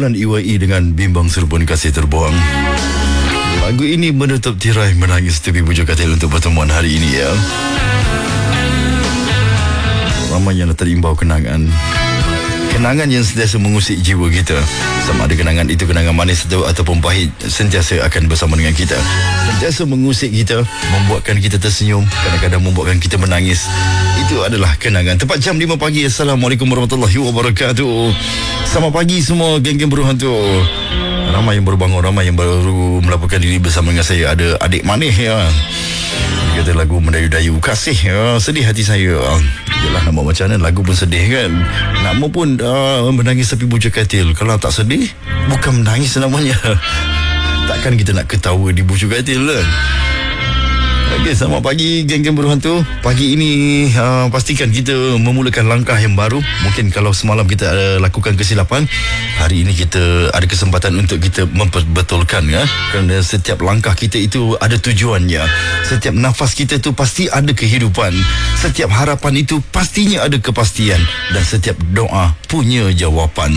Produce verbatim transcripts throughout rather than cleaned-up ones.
kumpulan E Y E dengan Bimbang Serpun Kasih Terbuang. Lagu ini menutup tirai Menangis Tepi Bujur Katil untuk pertemuan hari ini ya. Ramai yang terimbau kenangan. Kenangan yang sentiasa mengusik jiwa kita. Sama ada kenangan itu kenangan manis atau ataupun pahit, sentiasa akan bersama dengan kita. Sentiasa mengusik kita, membuatkan kita tersenyum, kadang-kadang membuatkan kita menangis. Itu adalah kenangan. Tepat jam lima pagi. Assalamualaikum warahmatullahi wabarakatuh. Selamat pagi semua geng-geng beruhan tu. Ramai yang baru bangun, ramai yang baru melaporkan diri bersama dengan saya. Ada adik manis ya. Dia kata lagu mendayu-dayu kasih ya. Sedih hati saya. Yalah, nak buat macam mana, lagu pun sedih kan. Nama pun uh, Menangis Tepi Bujur Katil. Kalau tak sedih, bukan menangis namanya. Takkan kita nak ketawa di bujur katil kan. Okey, selamat pagi geng-geng berhantu. Pagi ini uh, pastikan kita memulakan langkah yang baru. Mungkin kalau semalam kita uh, lakukan kesilapan, hari ini kita ada kesempatan untuk kita memperbetulkan ya. Kerana setiap langkah kita itu ada tujuannya. Setiap nafas kita itu pasti ada kehidupan. Setiap harapan itu pastinya ada kepastian. Dan setiap doa punya jawapan.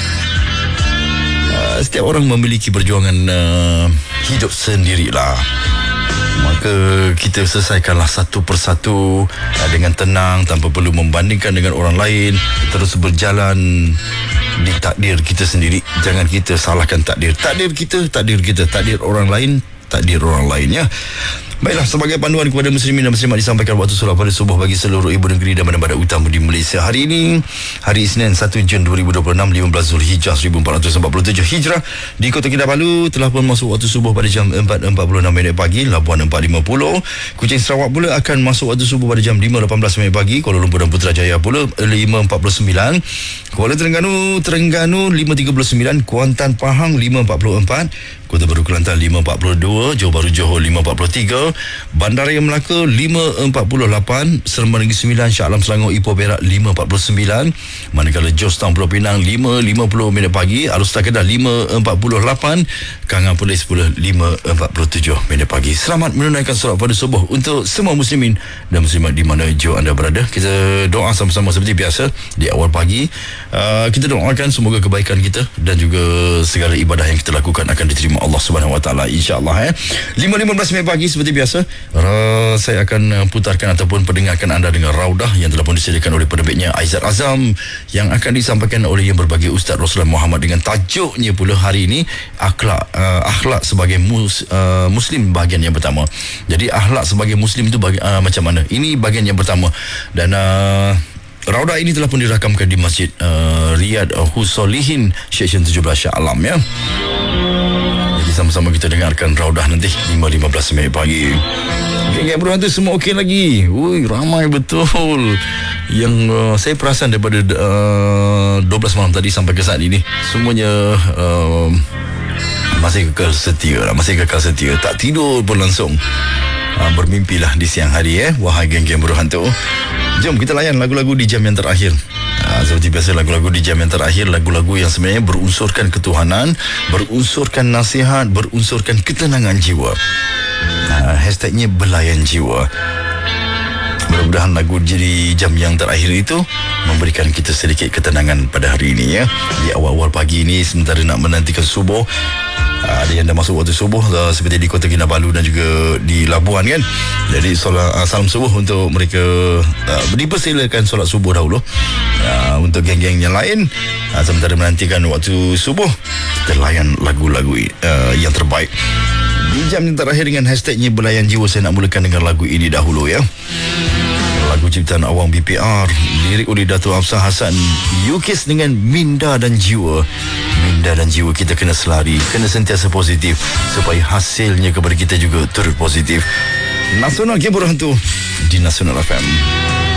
Uh, setiap orang memiliki perjuangan uh, hidup sendirilah. Maka kita selesaikanlah satu persatu uh, dengan tenang, tanpa perlu membandingkan dengan orang lain. Terus berjalan di takdir kita sendiri. Jangan kita salahkan takdir. Takdir kita, takdir kita. Takdir orang lain, takdir orang lain ya. Baiklah, sebagai panduan kepada muslimin dan muslimat disampaikan waktu solat pada subuh bagi seluruh ibu negeri dan bandar-bandar utama di Malaysia. Hari ini, hari Isnin satu Jun dua ribu dua puluh enam, lima belas Zulhijjah seribu empat ratus empat puluh tujuh Hijrah. Di Kota Kinabalu telah pun masuk waktu subuh pada jam empat empat puluh enam minit pagi. Labuan empat lima puluh. Kuching Sarawak pula akan masuk waktu subuh pada jam lima lapan belas minit pagi. Kuala Lumpur dan Putrajaya pula lima empat puluh sembilan. Kuala Terengganu, Terengganu lima tiga puluh sembilan. Kuantan Pahang lima empat puluh empat. Kota Baru Kelantan lima empat puluh dua. Johor Bahru Johor lima empat puluh tiga. Bandaraya Melaka lima empat puluh lapan. Seremban Negeri Sembilan, Shah Alam Selangor, Ipoh Perak lima empat puluh sembilan. Manakala Jos Town Pulau Pinang lima lima puluh minit pagi. Alus Kedah lima empat puluh lapan. Kangan Polis pula lima empat puluh tujuh minit pagi. Selamat menunaikan solat pada subuh untuk semua muslimin dan muslimat di mana jauh anda berada. Kita doa sama-sama seperti biasa di awal pagi. Uh, kita doakan semoga kebaikan kita dan juga segala ibadah yang kita lakukan akan diterima Allah Subhanahu Wa Taala, insya-Allah ya. lima lima belas minit pagi seperti biasa, uh, saya akan putarkan ataupun pendengarkan anda dengan raudah yang telah pun disediakan oleh penerbitnya Aizat Azam, yang akan disampaikan oleh yang berbagai Ustaz Roslan Muhammad dengan tajuknya pula hari ini akhlak uh, akhlak sebagai mus, uh, muslim bahagian yang pertama. Jadi akhlak sebagai muslim itu bagi, uh, macam mana? Ini bahagian yang pertama dan uh, raudah ini telah pun dirakamkan di Masjid uh, Riyad Husolihin Seksyen tujuh belas Shah Alam ya. Jadi sama-sama kita dengarkan raudah nanti lima lima belas minit pagi. Geng-geng berhantu semua okey lagi. Ui, ramai betul. Yang uh, saya perasan daripada uh, dua belas malam tadi sampai ke saat ini, semuanya uh, masih kekal setia lah, masih kekal setia. Tak tidur pun langsung. Uh, bermimpilah di siang hari eh, wahai geng-geng berhantu. Jom kita layan lagu-lagu di jam yang terakhir. Uh, seperti biasa, lagu-lagu di jam yang terakhir, lagu-lagu yang sebenarnya berunsurkan ketuhanan, berunsurkan nasihat, berunsurkan ketenangan jiwa. Uh, hashtagnya belayan jiwa. Mudah-mudahan lagu di jam yang terakhir itu memberikan kita sedikit ketenangan pada hari ini ya. Di awal-awal pagi ini sementara nak menantikan subuh. Uh, ada yang dah masuk waktu subuh uh, seperti di Kota Kinabalu dan juga di Labuan kan. Jadi solat, uh, salam subuh untuk mereka. uh, Dipersilakan solat subuh dahulu. uh, Untuk geng-geng yang lain, uh, sementara menantikan waktu subuh, kita layan lagu-lagu uh, yang terbaik di jam yang terakhir dengan hashtagnya belayan jiwa. Saya nak mulakan dengan lagu ini dahulu ya. Lagu ciptaan Awang B P R, lirik oleh Dato' Hafsah Hassan, Yukis dengan Minda dan Jiwa. Minda dan jiwa kita kena selari, kena sentiasa positif supaya hasilnya kepada kita juga turut positif. Nasional Game Berhantu di Nasional F M.